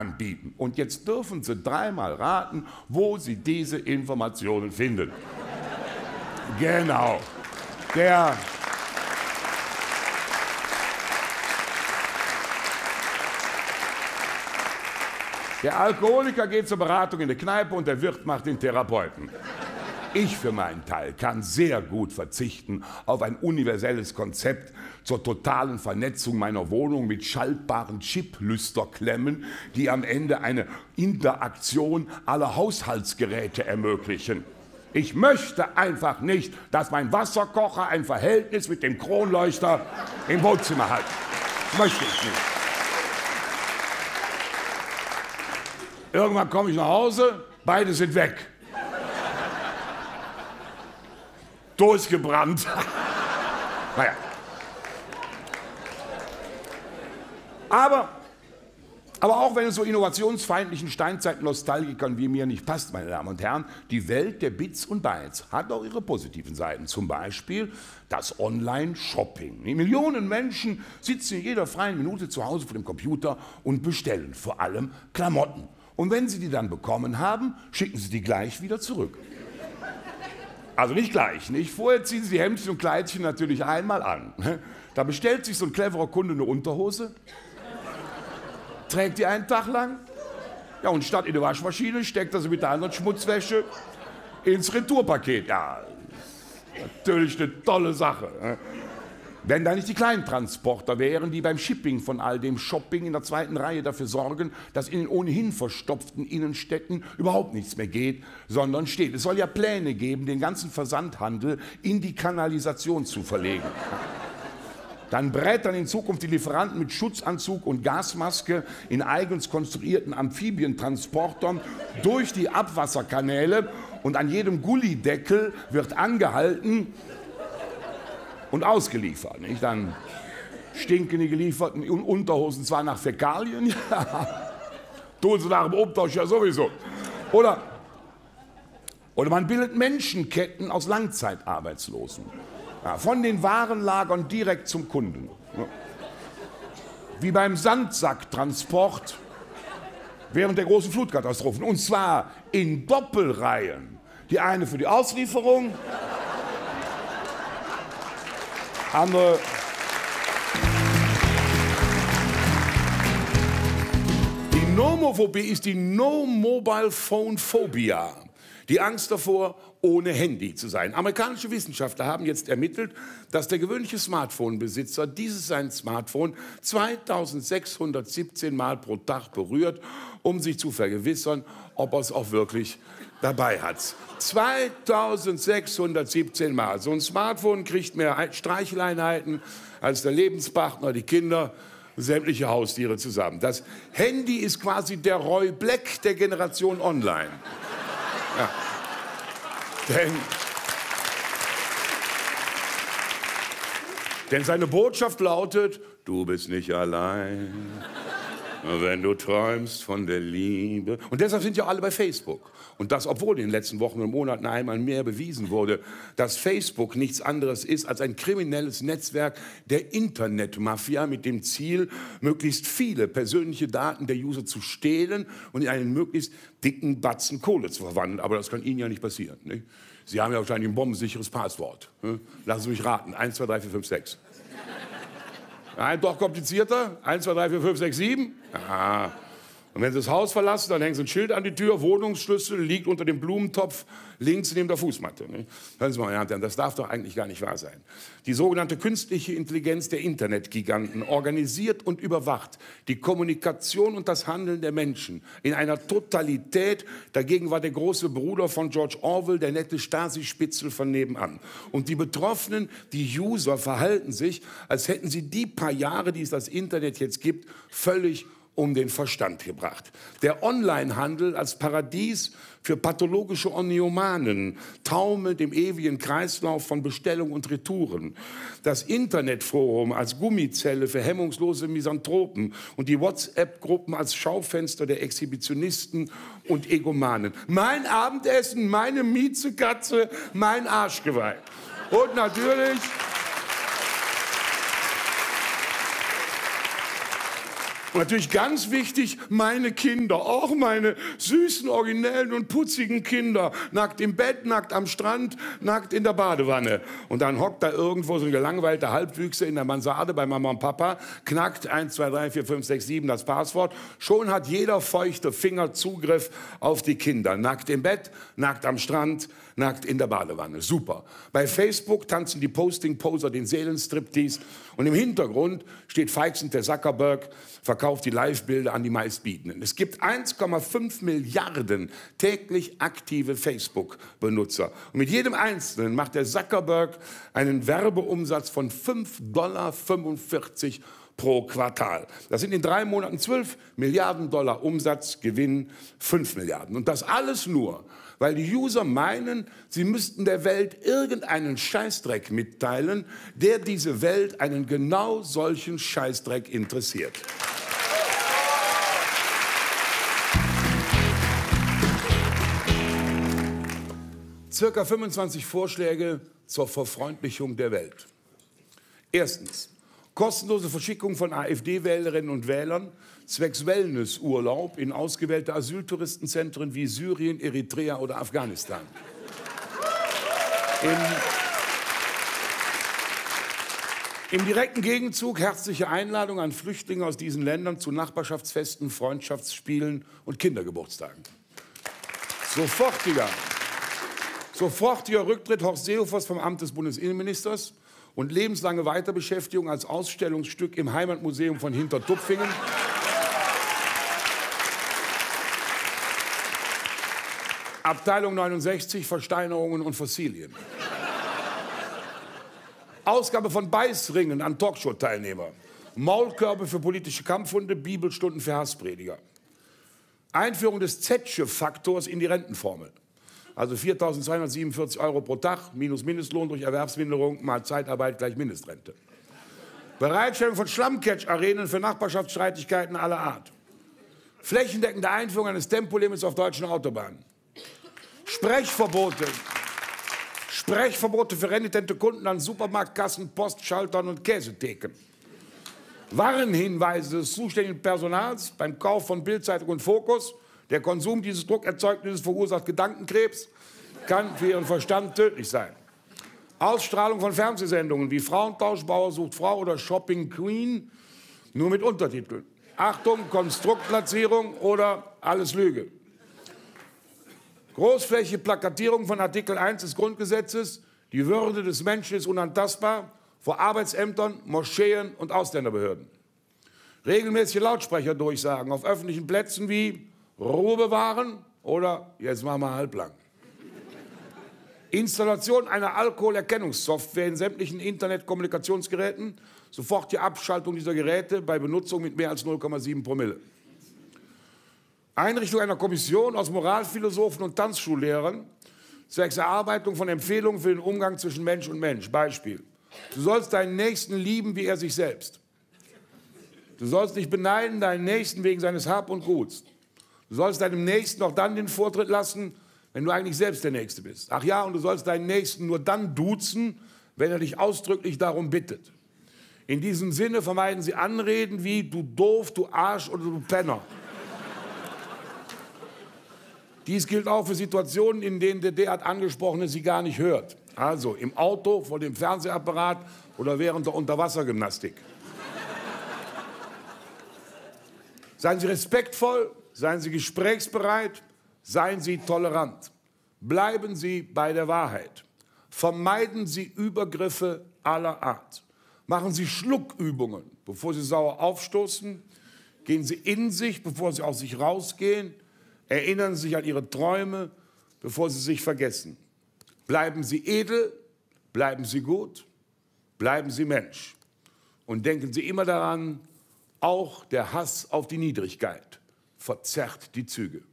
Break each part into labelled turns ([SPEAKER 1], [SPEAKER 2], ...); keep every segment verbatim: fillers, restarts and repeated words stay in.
[SPEAKER 1] anbieten. Und jetzt dürfen Sie dreimal raten, wo Sie diese Informationen finden. Genau. Der... Der Alkoholiker geht zur Beratung in die Kneipe und der Wirt macht den Therapeuten. Ich für meinen Teil kann sehr gut verzichten auf ein universelles Konzept zur totalen Vernetzung meiner Wohnung mit schaltbaren Chip-Lüsterklemmen, die am Ende eine Interaktion aller Haushaltsgeräte ermöglichen. Ich möchte einfach nicht, dass mein Wasserkocher ein Verhältnis mit dem Kronleuchter im Wohnzimmer hat. Das möchte ich nicht. Irgendwann komme ich nach Hause, beide sind weg. Durchgebrannt. Naja. Aber, aber auch wenn es so innovationsfeindlichen Steinzeit-Nostalgikern wie mir nicht passt, meine Damen und Herren, die Welt der Bits und Bytes hat auch ihre positiven Seiten. Zum Beispiel das Online-Shopping. Millionen Menschen sitzen in jeder freien Minute zu Hause vor dem Computer und bestellen vor allem Klamotten. Und wenn Sie die dann bekommen haben, schicken Sie die gleich wieder zurück. Also nicht gleich, nicht? Vorher ziehen Sie die Hemdchen und Kleidchen natürlich einmal an. Da bestellt sich so ein cleverer Kunde eine Unterhose, trägt die einen Tag lang, ja, und statt in die Waschmaschine steckt er sie mit der anderen Schmutzwäsche ins Retourpaket. Ja, natürlich eine tolle Sache. Wenn da nicht die Kleintransporter wären, die beim Shipping von all dem Shopping in der zweiten Reihe dafür sorgen, dass in den ohnehin verstopften Innenstädten überhaupt nichts mehr geht, sondern steht. Es soll ja Pläne geben, den ganzen Versandhandel in die Kanalisation zu verlegen. Dann brettern in Zukunft die Lieferanten mit Schutzanzug und Gasmaske in eigens konstruierten Amphibientransportern durch die Abwasserkanäle und an jedem Gullideckel wird angehalten und ausgeliefert. Nicht? Dann stinken die gelieferten Unterhosen zwar nach Fäkalien, ja, tun sie nach dem Umtausch ja sowieso. Oder, oder man bildet Menschenketten aus Langzeitarbeitslosen. Ja, von den Warenlagern direkt zum Kunden. Ja. Wie beim Sandsacktransport während der großen Flutkatastrophen. Und zwar in Doppelreihen. Die eine für die Auslieferung, andere die Nomophobie ist die No-Mobile-Phone-Phobia. Die Angst davor, ohne Handy zu sein. Amerikanische Wissenschaftler haben jetzt ermittelt, dass der gewöhnliche Smartphone-Besitzer dieses sein Smartphone zweitausendsechshundertsiebzehn Mal pro Tag berührt, um sich zu vergewissern, ob er es auch wirklich dabei hat. zweitausendsechshundertsiebzehn Mal. So ein Smartphone kriegt mehr Streicheleinheiten als der Lebenspartner, die Kinder, sämtliche Haustiere zusammen. Das Handy ist quasi der Roy Black der Generation Online. Ja. Denn, denn seine Botschaft lautet, du bist nicht allein, wenn du träumst von der Liebe. Und deshalb sind ja alle bei Facebook. Und das, obwohl in den letzten Wochen und Monaten einmal mehr bewiesen wurde, dass Facebook nichts anderes ist als ein kriminelles Netzwerk der Internetmafia mit dem Ziel, möglichst viele persönliche Daten der User zu stehlen und in einen möglichst dicken Batzen Kohle zu verwandeln. Aber das kann Ihnen ja nicht passieren. Nicht? Sie haben ja wahrscheinlich ein bombensicheres Passwort. Lassen Sie mich raten. eins, zwei, drei, vier, fünf, sechs. Nein, doch komplizierter. eins, zwei, drei, vier, fünf, sechs, sieben. Aha. Und wenn Sie das Haus verlassen, dann hängen Sie ein Schild an die Tür, Wohnungsschlüssel liegt unter dem Blumentopf links neben der Fußmatte. Ne? Hören Sie mal, Herr Herrn, das darf doch eigentlich gar nicht wahr sein. Die sogenannte künstliche Intelligenz der Internetgiganten organisiert und überwacht die Kommunikation und das Handeln der Menschen in einer Totalität. Dagegen war der große Bruder von George Orwell, der nette Stasi-Spitzel von nebenan. Und die Betroffenen, die User, verhalten sich, als hätten sie die paar Jahre, die es das Internet jetzt gibt, völlig um den Verstand gebracht. Der Onlinehandel als Paradies für pathologische Oniomanen taumelt im ewigen Kreislauf von Bestellung und Retouren. Das Internetforum als Gummizelle für hemmungslose Misanthropen und die WhatsApp-Gruppen als Schaufenster der Exhibitionisten und Egomanen. Mein Abendessen, meine Miezekatze, mein Arschgeweih. Und natürlich Und natürlich ganz wichtig, meine Kinder, auch meine süßen, originellen und putzigen Kinder. Nackt im Bett, nackt am Strand, nackt in der Badewanne. Und dann hockt da irgendwo so ein gelangweilter Halbwüchse in der Mansarde bei Mama und Papa, knackt eins, zwei, drei, vier, fünf, sechs, sieben das Passwort. Schon hat jeder feuchte Finger Zugriff auf die Kinder. Nackt im Bett, nackt am Strand, nackt in der Badewanne. Super. Bei Facebook tanzen die Posting-Poser den Seelenstriptease. Und im Hintergrund steht feixend der Zuckerberg, verkauft die Live-Bilder an die Meistbietenden. Es gibt eins Komma fünf Milliarden täglich aktive Facebook-Benutzer. Und mit jedem Einzelnen macht der Zuckerberg einen Werbeumsatz von fünf Komma fünfundvierzig Dollar pro Quartal. Das sind in drei Monaten zwölf Milliarden Dollar Umsatz, Gewinn fünf Milliarden. Und das alles nur, weil die User meinen, sie müssten der Welt irgendeinen Scheißdreck mitteilen, der diese Welt einen genau solchen Scheißdreck interessiert. Circa fünfundzwanzig Vorschläge zur Verfreundlichung der Welt. Erstens. Kostenlose Verschickung von AfD-Wählerinnen und Wählern zwecks Wellnessurlaub in ausgewählte Asyltouristenzentren wie Syrien, Eritrea oder Afghanistan. Im, Im direkten Gegenzug herzliche Einladung an Flüchtlinge aus diesen Ländern zu Nachbarschaftsfesten, Freundschaftsspielen und Kindergeburtstagen. Sofortiger, sofortiger Rücktritt Horst Seehofers vom Amt des Bundesinnenministers und lebenslange Weiterbeschäftigung als Ausstellungsstück im Heimatmuseum von Hintertupfingen. Abteilung neunundsechzig, Versteinerungen und Fossilien. Ausgabe von Beißringen an Talkshow-Teilnehmer. Maulkörbe für politische Kampfhunde, Bibelstunden für Hassprediger. Einführung des Zetsche-Faktors in die Rentenformel. Also viertausendzweihundertsiebenundvierzig Euro pro Tag, minus Mindestlohn durch Erwerbsminderung, mal Zeitarbeit gleich Mindestrente. Bereitstellung von Schlammcatch-Arenen für Nachbarschaftsstreitigkeiten aller Art. Flächendeckende Einführung eines Tempolimits auf deutschen Autobahnen. Sprechverbote. Sprechverbote für renitente Kunden an Supermarktkassen, Postschaltern und Käsetheken. Warnhinweise des zuständigen Personals beim Kauf von Bild-Zeitung und Fokus. Der Konsum dieses Druckerzeugnisses verursacht Gedankenkrebs, kann für Ihren Verstand tödlich sein. Ausstrahlung von Fernsehsendungen wie Frauentausch, Bauer sucht Frau oder Shopping Queen, nur mit Untertiteln. Achtung, Konstruktplatzierung oder alles Lüge. Großflächige Plakatierung von Artikel eins des Grundgesetzes, die Würde des Menschen ist unantastbar, vor Arbeitsämtern, Moscheen und Ausländerbehörden. Regelmäßige Lautsprecherdurchsagen auf öffentlichen Plätzen wie Ruhe bewahren oder jetzt machen wir halblang. Installation einer Alkoholerkennungssoftware in sämtlichen Internetkommunikationsgeräten, sofort die Abschaltung dieser Geräte bei Benutzung mit mehr als null Komma sieben Promille. Einrichtung einer Kommission aus Moralphilosophen und Tanzschullehrern zwecks Erarbeitung von Empfehlungen für den Umgang zwischen Mensch und Mensch. Beispiel: Du sollst deinen Nächsten lieben wie er sich selbst. Du sollst nicht beneiden deinen Nächsten wegen seines Hab und Guts. Du sollst deinem Nächsten auch dann den Vortritt lassen, wenn du eigentlich selbst der Nächste bist. Ach ja, und du sollst deinen Nächsten nur dann duzen, wenn er dich ausdrücklich darum bittet. In diesem Sinne vermeiden Sie Anreden wie du doof, du Arsch oder du Penner. Dies gilt auch für Situationen, in denen der derart Angesprochene Sie gar nicht hört. Also im Auto, vor dem Fernsehapparat oder während der Unterwassergymnastik. Seien Sie respektvoll, seien Sie gesprächsbereit, seien Sie tolerant. Bleiben Sie bei der Wahrheit. Vermeiden Sie Übergriffe aller Art. Machen Sie Schluckübungen, bevor Sie sauer aufstoßen. Gehen Sie in sich, bevor Sie aus sich rausgehen. Erinnern Sie sich an Ihre Träume, bevor Sie sich vergessen. Bleiben Sie edel, bleiben Sie gut, bleiben Sie Mensch. Und denken Sie immer daran, auch der Hass auf die Niedrigkeit verzerrt die Züge.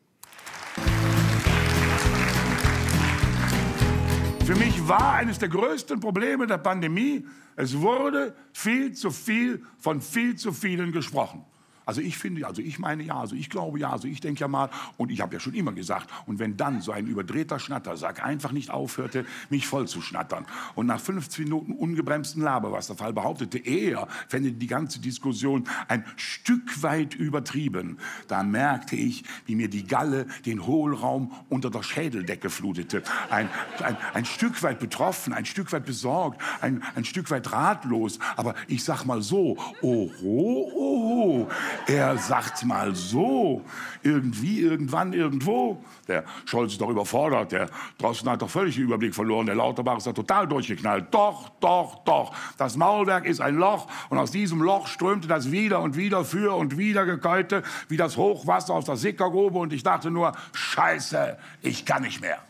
[SPEAKER 1] Für mich war eines der größten Probleme der Pandemie, es wurde viel zu viel von viel zu vielen gesprochen. Also ich finde, also ich meine ja, also ich glaube ja, also ich denke ja mal, und ich habe ja schon immer gesagt, und wenn dann so ein überdrehter Schnattersack einfach nicht aufhörte, mich voll zu schnattern und nach fünfzehn Minuten ungebremsten Laberwasserfall behauptete, er fände die ganze Diskussion ein Stück weit übertrieben, da merkte ich, wie mir die Galle den Hohlraum unter der Schädeldecke flutete. Ein, ein, ein Stück weit betroffen, ein Stück weit besorgt, ein, ein Stück weit ratlos, aber ich sag mal so, oho, oho, er sagt mal so, irgendwie, irgendwann, irgendwo. Der Scholz ist doch überfordert, der Drosten hat doch völlig den Überblick verloren, der Lauterbach ist da total durchgeknallt. Doch, doch, doch, das Maulwerk ist ein Loch und aus diesem Loch strömte das wieder und wieder für und wieder Gekäute wie das Hochwasser aus der Sickergrube und ich dachte nur, Scheiße, ich kann nicht mehr.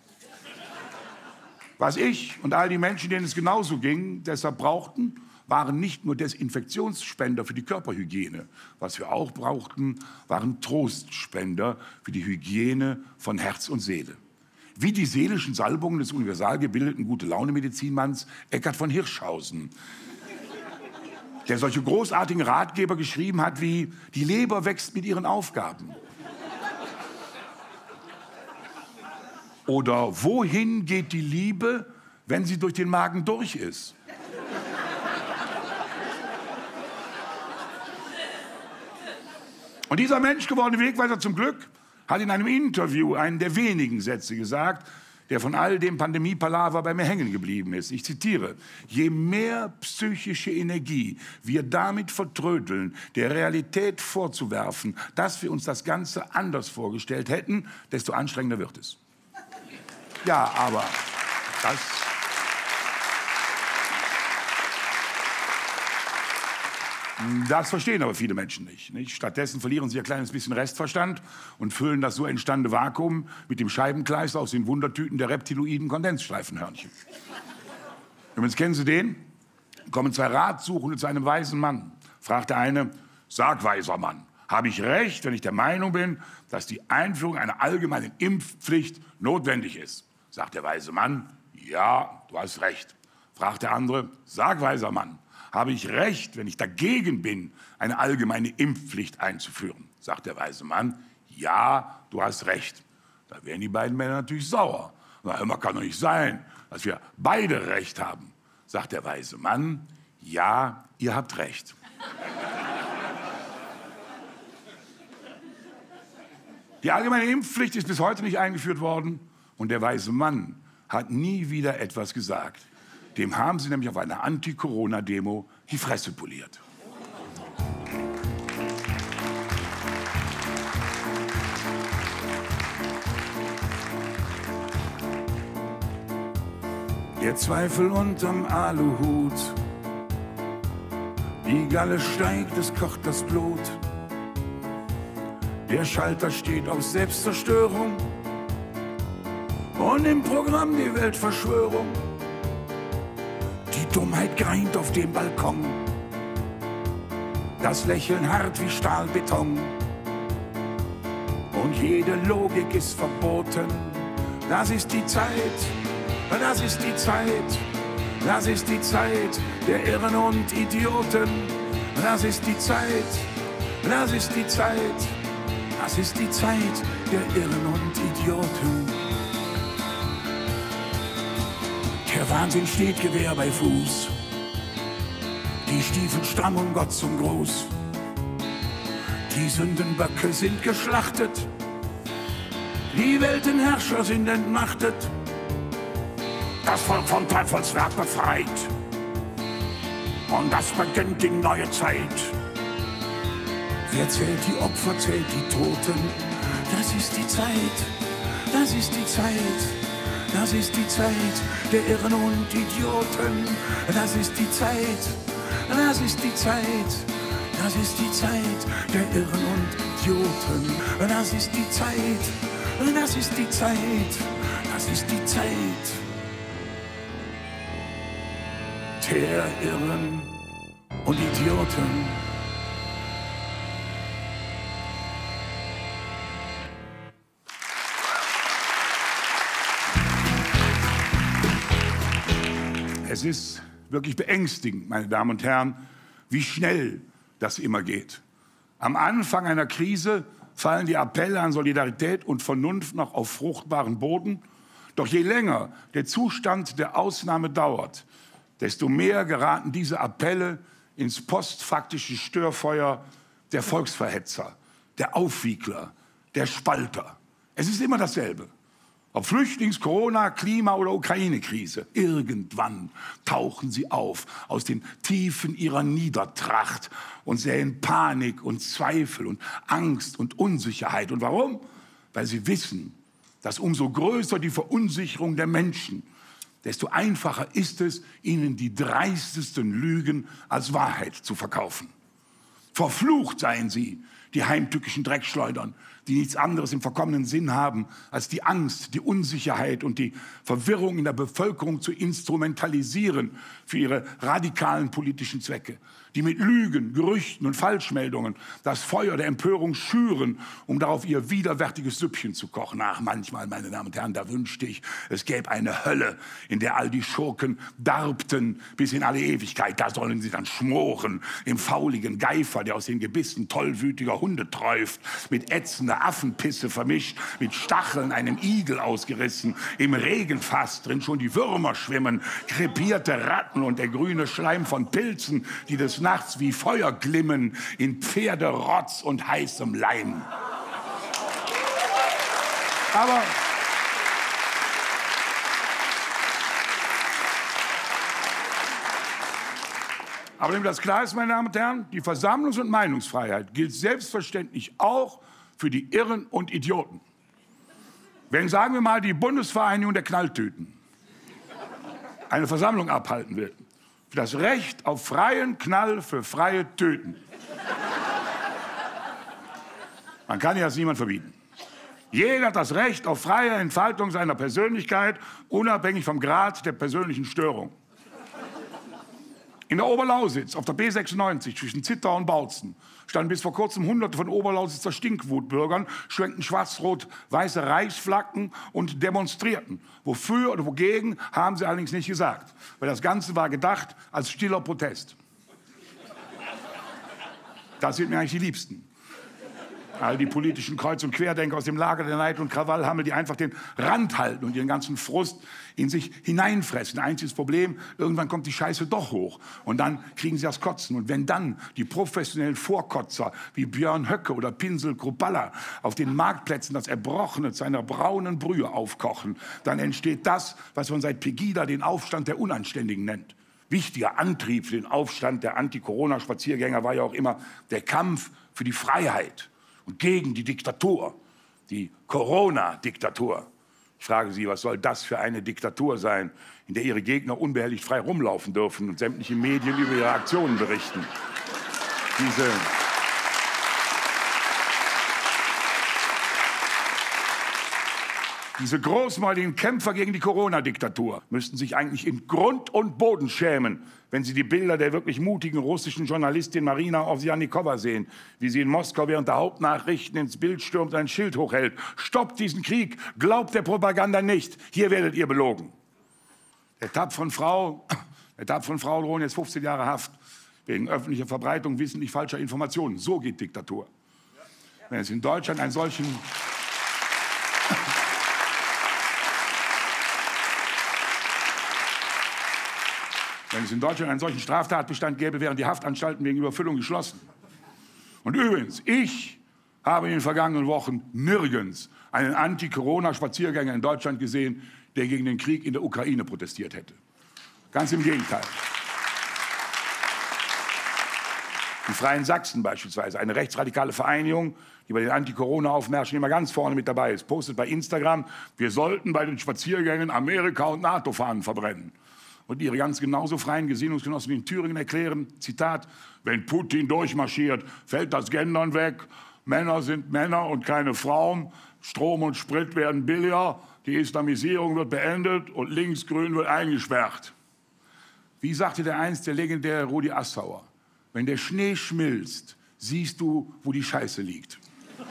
[SPEAKER 1] Was ich und all die Menschen, denen es genauso ging, deshalb brauchten, waren nicht nur Desinfektionsspender für die Körperhygiene. Was wir auch brauchten, waren Trostspender für die Hygiene von Herz und Seele. Wie die seelischen Salbungen des universal gebildeten Gute-Laune-Medizinmanns Eckhard von Hirschhausen, der solche großartigen Ratgeber geschrieben hat wie die Leber wächst mit ihren Aufgaben. Oder wohin geht die Liebe, wenn sie durch den Magen durch ist? Und dieser menschgewordene Wegweiser zum Glück hat in einem Interview einen der wenigen Sätze gesagt, der von all dem Pandemie-Palaver bei mir hängen geblieben ist. Ich zitiere, je mehr psychische Energie wir damit vertrödeln, der Realität vorzuwerfen, dass wir uns das Ganze anders vorgestellt hätten, desto anstrengender wird es. Ja, aber das... Das verstehen aber viele Menschen nicht, nicht. Stattdessen verlieren sie ein kleines bisschen Restverstand und füllen das so entstandene Vakuum mit dem Scheibenkleister aus den Wundertüten der reptiloiden Kondensstreifenhörnchen. Übrigens, kennen Sie den? Kommen zwei Ratsuchende zu einem weisen Mann. Fragt der eine, sag, weiser Mann, habe ich recht, wenn ich der Meinung bin, dass die Einführung einer allgemeinen Impfpflicht notwendig ist? Sagt der weise Mann, ja, du hast recht. Fragt der andere, sag, weiser Mann, habe ich recht, wenn ich dagegen bin, eine allgemeine Impfpflicht einzuführen? Sagt der weise Mann, ja, du hast recht. Da wären die beiden Männer natürlich sauer. Na, immer kann doch nicht sein, dass wir beide recht haben. Sagt der weise Mann, ja, ihr habt recht. Die allgemeine Impfpflicht ist bis heute nicht eingeführt worden und der weise Mann hat nie wieder etwas gesagt. Dem haben sie nämlich auf einer Anti-Corona-Demo die Fresse poliert. Der Zweifel unterm Aluhut, die Galle steigt, es kocht das Blut. Der Schalter steht auf Selbstzerstörung und im Programm die Weltverschwörung. Die Dummheit greint auf dem Balkon, das Lächeln hart wie Stahlbeton. Und jede Logik ist verboten. Das ist die Zeit, das ist die Zeit, das ist die Zeit der Irren und Idioten. Das ist die Zeit, das ist die Zeit, das ist die Zeit der Irren und Idioten. Der Wahnsinn steht Gewehr bei Fuß, die Stiefel stramm und Gott zum Gruß. Die Sündenböcke sind geschlachtet, die Weltenherrscher sind entmachtet. Das Volk vom Teufelswerk befreit und das beginnt die neue Zeit. Wer zählt die Opfer, zählt die Toten. Das ist die Zeit, das ist die Zeit. Das ist die Zeit der Irren und Idioten. Das ist die Zeit, das ist die Zeit, das ist die Zeit der Irren und Idioten. Das ist die Zeit, das ist die Zeit, das ist die Zeit der Irren und Idioten. Es ist wirklich beängstigend, meine Damen und Herren, wie schnell das immer geht. Am Anfang einer Krise fallen die Appelle an Solidarität und Vernunft noch auf fruchtbaren Boden. Doch je länger der Zustand der Ausnahme dauert, desto mehr geraten diese Appelle ins postfaktische Störfeuer der Volksverhetzer, der Aufwiegler, der Spalter. Es ist immer dasselbe. Ob Flüchtlings-, Corona-, Klima- oder Ukraine-Krise. Irgendwann tauchen sie auf aus den Tiefen ihrer Niedertracht und säen Panik und Zweifel und Angst und Unsicherheit. Und warum? Weil sie wissen, dass umso größer die Verunsicherung der Menschen, desto einfacher ist es, ihnen die dreistesten Lügen als Wahrheit zu verkaufen. Verflucht seien sie, die heimtückischen Dreckschleudern, die nichts anderes im verkommenen Sinn haben, als die Angst, die Unsicherheit und die Verwirrung in der Bevölkerung zu instrumentalisieren für ihre radikalen politischen Zwecke, die mit Lügen, Gerüchten und Falschmeldungen das Feuer der Empörung schüren, um darauf ihr widerwärtiges Süppchen zu kochen. Ach, manchmal, meine Damen und Herren, da wünschte ich, es gäbe eine Hölle, in der all die Schurken darbten bis in alle Ewigkeit. Da sollen sie dann schmoren im fauligen Geifer, der aus den Gebissen tollwütiger Hunde träuft, mit ätzender Affenpisse vermischt, mit Stacheln einem Igel ausgerissen, im Regenfass drin schon die Würmer schwimmen, krepierte Ratten und der grüne Schleim von Pilzen, die des Nachts wie Feuer glimmen, in Pferderotz und heißem Leim. Aber Aber damit das klar ist, meine Damen und Herren, die Versammlungs- und Meinungsfreiheit gilt selbstverständlich auch für die Irren und Idioten. Wenn, sagen wir mal, die Bundesvereinigung der Knalltüten eine Versammlung abhalten will, für das Recht auf freien Knall für freie Töten. Man kann ja das niemand verbieten. Jeder hat das Recht auf freie Entfaltung seiner Persönlichkeit, unabhängig vom Grad der persönlichen Störung. In der Oberlausitz, auf der B sechsundneunzig zwischen Zittau und Bautzen, standen bis vor kurzem Hunderte von Oberlausitzer Stinkwutbürgern, schwenkten schwarz-rot-weiße Reichsflaggen und demonstrierten. Wofür oder wogegen, haben sie allerdings nicht gesagt. Weil das Ganze war gedacht als stiller Protest. Das sind mir eigentlich die Liebsten. All die politischen Kreuz- und Querdenker aus dem Lager der Neid und Krawallhammel, die einfach den Rand halten und ihren ganzen Frust in sich hineinfressen. Einziges Problem, irgendwann kommt die Scheiße doch hoch. Und dann kriegen sie das Kotzen. Und wenn dann die professionellen Vorkotzer wie Björn Höcke oder Pinsel Krupalla auf den Marktplätzen das Erbrochene zu einer braunen Brühe aufkochen, dann entsteht das, was man seit Pegida den Aufstand der Unanständigen nennt. Wichtiger Antrieb für den Aufstand der Anti-Corona-Spaziergänger war ja auch immer der Kampf für die Freiheit und gegen die Diktatur, die Corona-Diktatur. Ich frage Sie, was soll das für eine Diktatur sein, in der Ihre Gegner unbehelligt frei rumlaufen dürfen und sämtliche Medien über ihre Aktionen berichten? Diese Diese großmäuligen Kämpfer gegen die Corona-Diktatur müssten sich eigentlich in Grund und Boden schämen, wenn sie die Bilder der wirklich mutigen russischen Journalistin Marina Ovsjannikowa sehen, wie sie in Moskau während der Hauptnachrichten ins Bild stürmt und ein Schild hochhält. Stoppt diesen Krieg, glaubt der Propaganda nicht, hier werdet ihr belogen. Der tapferen Frau, der tapferen Frau drohen jetzt fünfzehn Jahre Haft wegen öffentlicher Verbreitung wissentlich falscher Informationen. So geht Diktatur. Wenn es in Deutschland einen solchen Wenn es in Deutschland einen solchen Straftatbestand gäbe, wären die Haftanstalten wegen Überfüllung geschlossen. Und übrigens, ich habe in den vergangenen Wochen nirgends einen Anti-Corona-Spaziergänger in Deutschland gesehen, der gegen den Krieg in der Ukraine protestiert hätte. Ganz im Gegenteil. Die Freien Sachsen beispielsweise, eine rechtsradikale Vereinigung, die bei den Anti-Corona-Aufmärschen immer ganz vorne mit dabei ist, postet bei Instagram, wir sollten bei den Spaziergängen Amerika- und NATO-Fahnen verbrennen. Und ihre ganz genauso freien Gesinnungsgenossen in Thüringen erklären, Zitat, wenn Putin durchmarschiert, fällt das Gendern weg, Männer sind Männer und keine Frauen, Strom und Sprit werden billiger, die Islamisierung wird beendet und Linksgrün wird eingesperrt. Wie sagte der einst der legendäre Rudi Assauer, wenn der Schnee schmilzt, siehst du, wo die Scheiße liegt.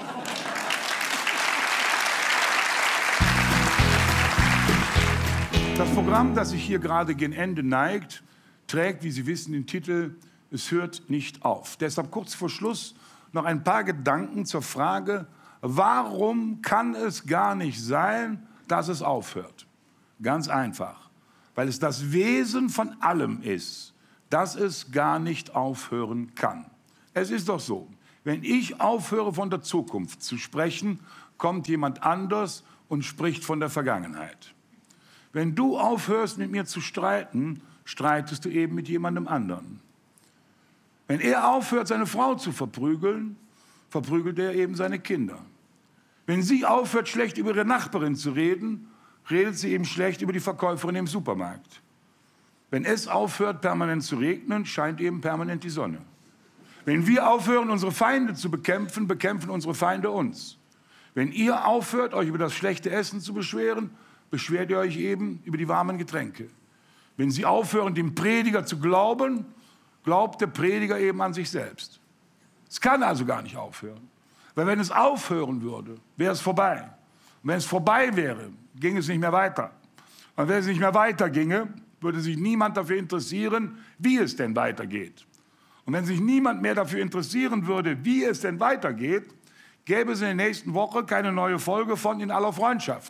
[SPEAKER 1] Das Programm, das sich hier gerade gen Ende neigt, trägt, wie Sie wissen, den Titel »Es hört nicht auf«. Deshalb kurz vor Schluss
[SPEAKER 2] noch ein paar Gedanken zur Frage, warum kann es gar nicht sein, dass es aufhört? Ganz einfach, weil es das Wesen von allem ist, dass es gar nicht aufhören kann. Es ist doch so, wenn ich aufhöre, von der Zukunft zu sprechen, kommt jemand anders und spricht von der Vergangenheit. Wenn du aufhörst, mit mir zu streiten, streitest du eben mit jemandem anderen. Wenn er aufhört, seine Frau zu verprügeln, verprügelt er eben seine Kinder. Wenn sie aufhört, schlecht über ihre Nachbarin zu reden, redet sie eben schlecht über die Verkäuferin im Supermarkt. Wenn es aufhört, permanent zu regnen, scheint eben permanent die Sonne. Wenn wir aufhören, unsere Feinde zu bekämpfen, bekämpfen unsere Feinde uns. Wenn ihr aufhört, euch über das schlechte Essen zu beschweren, beschwert ihr euch eben über die warmen Getränke. Wenn sie aufhören, dem Prediger zu glauben, glaubt der Prediger eben an sich selbst. Es kann also gar nicht aufhören. Weil wenn es aufhören würde, wäre es vorbei. Und wenn es vorbei wäre, ging es nicht mehr weiter. Und wenn es nicht mehr weiterginge, würde sich niemand dafür interessieren, wie es denn weitergeht. Und wenn sich niemand mehr dafür interessieren würde, wie es denn weitergeht, gäbe es in der nächsten Woche keine neue Folge von In aller Freundschaft.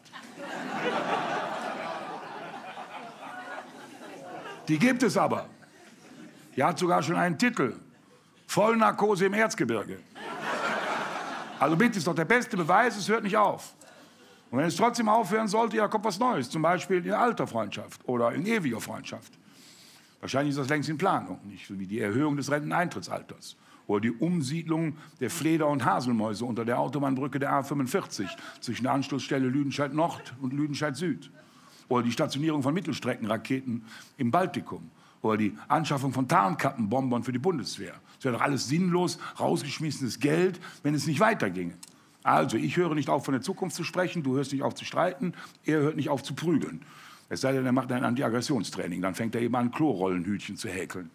[SPEAKER 2] Die gibt es aber. Die hat sogar schon einen Titel. Vollnarkose im Erzgebirge. Also bitte, ist doch der beste Beweis, es hört nicht auf. Und wenn es trotzdem aufhören sollte, ja, kommt was Neues. Zum Beispiel in alter Freundschaft oder in ewiger Freundschaft. Wahrscheinlich ist das längst in Planung, nicht so wie die Erhöhung des Renteneintrittsalters oder die Umsiedlung der Fleder- und Haselmäuse unter der Autobahnbrücke der A fünfundvierzig zwischen der Anschlussstelle Lüdenscheid-Nord und Lüdenscheid-Süd oder die Stationierung von Mittelstreckenraketen im Baltikum oder die Anschaffung von Tarnkappenbombern für die Bundeswehr. Das wäre doch alles sinnlos, rausgeschmissenes Geld, wenn es nicht weiterginge. Also, ich höre nicht auf, von der Zukunft zu sprechen, du hörst nicht auf zu streiten, er hört nicht auf zu prügeln. Es sei denn, er macht ein Anti-Aggressionstraining, dann fängt er eben an, Klorollenhütchen zu häkeln.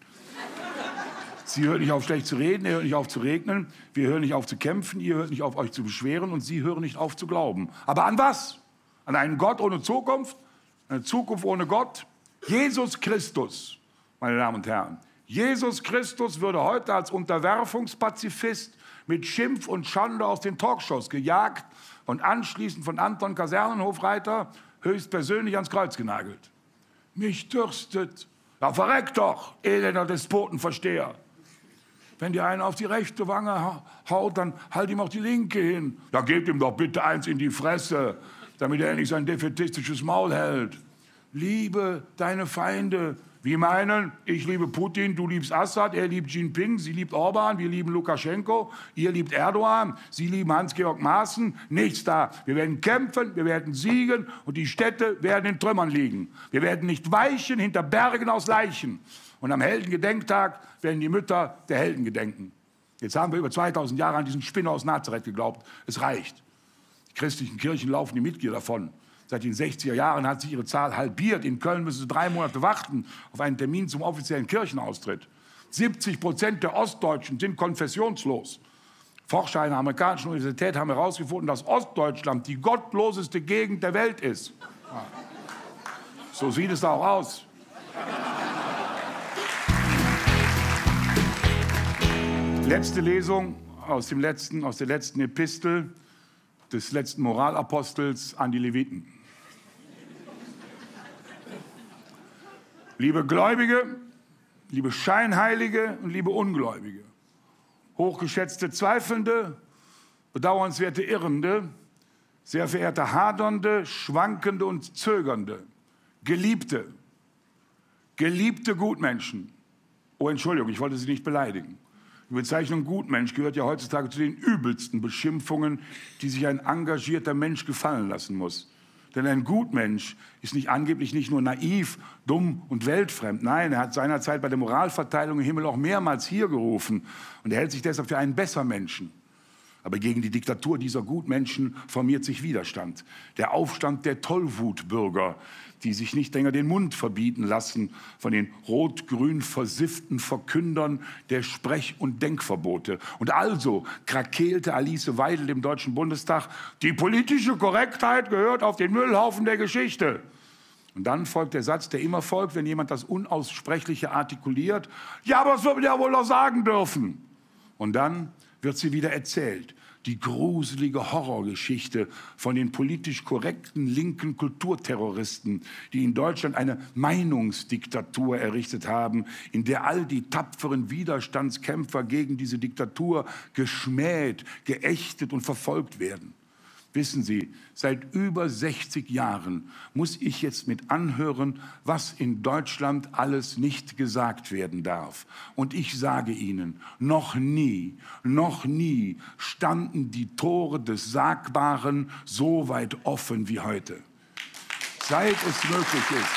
[SPEAKER 2] Sie hört nicht auf, schlecht zu reden, er hört nicht auf zu regnen, wir hören nicht auf zu kämpfen, ihr hört nicht auf, euch zu beschweren und Sie hören nicht auf zu glauben. Aber an was? An einen Gott ohne Zukunft? Eine Zukunft ohne Gott? Jesus Christus, meine Damen und Herren. Jesus Christus würde heute als Unterwerfungspazifist mit Schimpf und Schande aus den Talkshows gejagt und anschließend von Anton Kasernenhofreiter höchstpersönlich ans Kreuz genagelt. Mich dürstet. Ja, verreck doch, elender Despotenversteher. Wenn dir einer auf die rechte Wange haut, dann halt ihm auch die linke hin. Ja, gebt ihm doch bitte eins in die Fresse, damit er endlich sein defätistisches Maul hält. Liebe deine Feinde. Wir meinen, ich liebe Putin, du liebst Assad, er liebt Xi Jinping, sie liebt Orban, wir lieben Lukaschenko, ihr liebt Erdogan, sie lieben Hans-Georg Maaßen. Nichts da. Wir werden kämpfen, wir werden siegen und die Städte werden in Trümmern liegen. Wir werden nicht weichen hinter Bergen aus Leichen. Und am Heldengedenktag werden die Mütter der Helden gedenken. Jetzt haben wir über zweitausend Jahre an diesen Spinner aus Nazareth geglaubt. Es reicht. Die christlichen Kirchen laufen die Mitglieder davon. Seit den sechziger Jahren hat sich ihre Zahl halbiert. In Köln müssen sie drei Monate warten auf einen Termin zum offiziellen Kirchenaustritt. siebzig Prozent der Ostdeutschen sind konfessionslos. Forscher einer amerikanischen Universität haben herausgefunden, dass Ostdeutschland die gottloseste Gegend der Welt ist. Ja. So sieht es da auch aus. Letzte Lesung aus, dem letzten, aus der letzten Epistel des letzten Moralapostels an die Leviten. Liebe Gläubige, liebe Scheinheilige und liebe Ungläubige, hochgeschätzte Zweifelnde, bedauernswerte Irrende, sehr verehrte Hadernde, Schwankende und Zögernde, Geliebte, geliebte Gutmenschen. Oh, Entschuldigung, ich wollte Sie nicht beleidigen. Die Bezeichnung Gutmensch gehört ja heutzutage zu den übelsten Beschimpfungen, die sich ein engagierter Mensch gefallen lassen muss. Denn ein Gutmensch ist nicht angeblich nicht nur naiv, dumm und weltfremd. Nein, er hat seinerzeit bei der Moralverteilung im Himmel auch mehrmals hier gerufen. Und er hält sich deshalb für einen Bessermenschen. Aber gegen die Diktatur dieser Gutmenschen formiert sich Widerstand. Der Aufstand der Tollwutbürger, die sich nicht länger den Mund verbieten lassen von den rot-grün versifften Verkündern der Sprech- und Denkverbote. Und also krakeelte Alice Weidel im Deutschen Bundestag, die politische Korrektheit gehört auf den Müllhaufen der Geschichte. Und dann folgt der Satz, der immer folgt, wenn jemand das Unaussprechliche artikuliert. Ja, aber das wird man ja wohl noch sagen dürfen. Und dann wird sie wieder erzählt. Die gruselige Horrorgeschichte von den politisch korrekten linken Kulturterroristen, die in Deutschland eine Meinungsdiktatur errichtet haben, in der all die tapferen Widerstandskämpfer gegen diese Diktatur geschmäht, geächtet und verfolgt werden. Wissen Sie, seit über sechzig Jahren muss ich jetzt mit anhören, was in Deutschland alles nicht gesagt werden darf. Und ich sage Ihnen, noch nie, noch nie standen die Tore des Sagbaren so weit offen wie heute. Seit es möglich ist.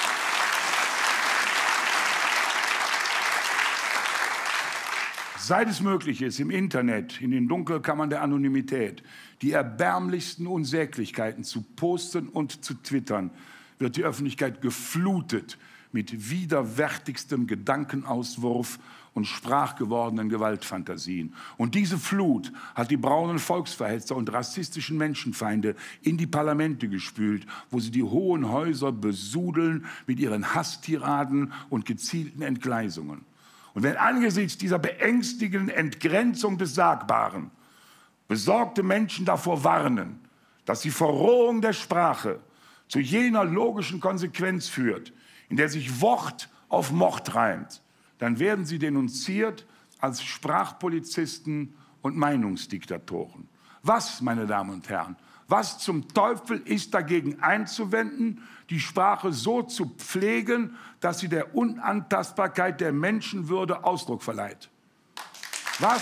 [SPEAKER 2] Seit es möglich ist, im Internet, in den Dunkelkammern der Anonymität, die erbärmlichsten Unsäglichkeiten zu posten und zu twittern, wird die Öffentlichkeit geflutet mit widerwärtigstem Gedankenauswurf und sprachgewordenen Gewaltfantasien. Und diese Flut hat die braunen Volksverhetzer und rassistischen Menschenfeinde in die Parlamente gespült, wo sie die hohen Häuser besudeln mit ihren Hasstiraden und gezielten Entgleisungen. Und wenn angesichts dieser beängstigenden Entgrenzung des Sagbaren besorgte Menschen davor warnen, dass die Verrohung der Sprache zu jener logischen Konsequenz führt, in der sich Wort auf Mord reimt, dann werden sie denunziert als Sprachpolizisten und Meinungsdiktatoren. Was, meine Damen und Herren, was zum Teufel ist dagegen einzuwenden, die Sprache so zu pflegen, dass sie der Unantastbarkeit der Menschenwürde Ausdruck verleiht? Was?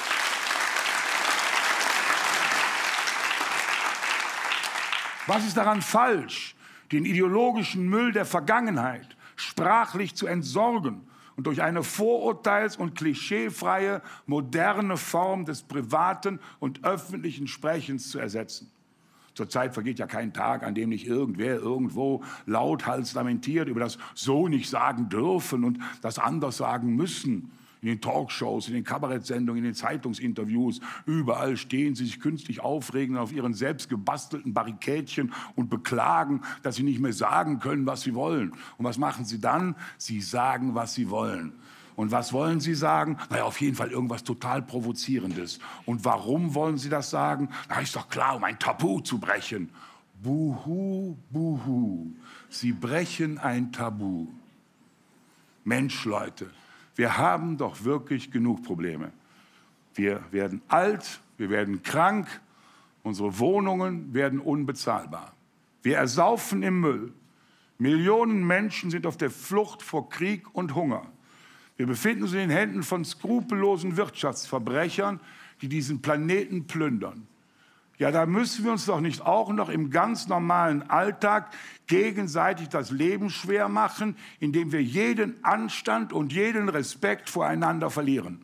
[SPEAKER 2] Was ist daran falsch, den ideologischen Müll der Vergangenheit sprachlich zu entsorgen und durch eine vorurteils- und klischeefreie, moderne Form des privaten und öffentlichen Sprechens zu ersetzen? Zurzeit vergeht ja kein Tag, an dem nicht irgendwer irgendwo lauthals lamentiert über das so nicht sagen dürfen und das anders sagen müssen. In den Talkshows, in den Kabarettsendungen, in den Zeitungsinterviews, überall stehen sie sich künstlich aufregen auf ihren selbst gebastelten Barrikadchen und beklagen, dass sie nicht mehr sagen können, was sie wollen. Und was machen sie dann? Sie sagen, was sie wollen. Und was wollen Sie sagen? Na ja, auf jeden Fall irgendwas total Provozierendes. Und warum wollen Sie das sagen? Na, ist doch klar, um ein Tabu zu brechen. Buhu, buhu. Sie brechen ein Tabu. Mensch, Leute, wir haben doch wirklich genug Probleme. Wir werden alt, wir werden krank, unsere Wohnungen werden unbezahlbar. Wir ersaufen im Müll. Millionen Menschen sind auf der Flucht vor Krieg und Hunger. Wir befinden uns in den Händen von skrupellosen Wirtschaftsverbrechern, die diesen Planeten plündern. Ja, da müssen wir uns doch nicht auch noch im ganz normalen Alltag gegenseitig das Leben schwer machen, indem wir jeden Anstand und jeden Respekt voreinander verlieren.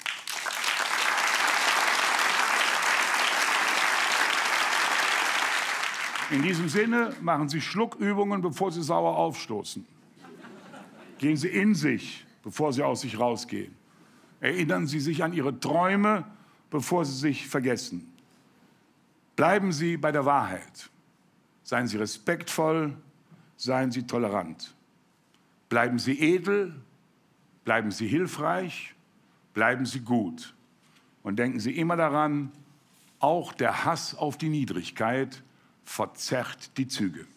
[SPEAKER 2] In diesem Sinne machen Sie Schluckübungen, bevor Sie sauer aufstoßen. Gehen Sie in sich, bevor Sie aus sich rausgehen. Erinnern Sie sich an Ihre Träume, bevor Sie sich vergessen. Bleiben Sie bei der Wahrheit. Seien Sie respektvoll, seien Sie tolerant. Bleiben Sie edel, bleiben Sie hilfreich, bleiben Sie gut. Und denken Sie immer daran, auch der Hass auf die Niedrigkeit verzerrt die Züge.